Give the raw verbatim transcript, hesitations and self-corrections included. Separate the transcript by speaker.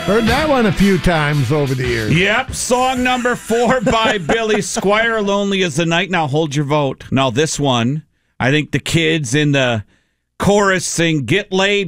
Speaker 1: Heard that one a few times over the years.
Speaker 2: Yep, song number four by Billy Squier, Lonely as the Night. Now hold your vote. Now this one, I think the kids in the chorus sing Get Laid